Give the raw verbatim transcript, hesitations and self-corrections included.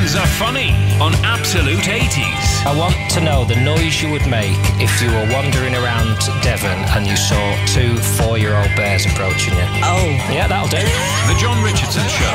Friends Are Funny on Absolute eighties. I want to know the noise you would make if you were wandering around Devon and you saw two four-year-old bears approaching you. Oh. Yeah, that'll do. The John Richardson Show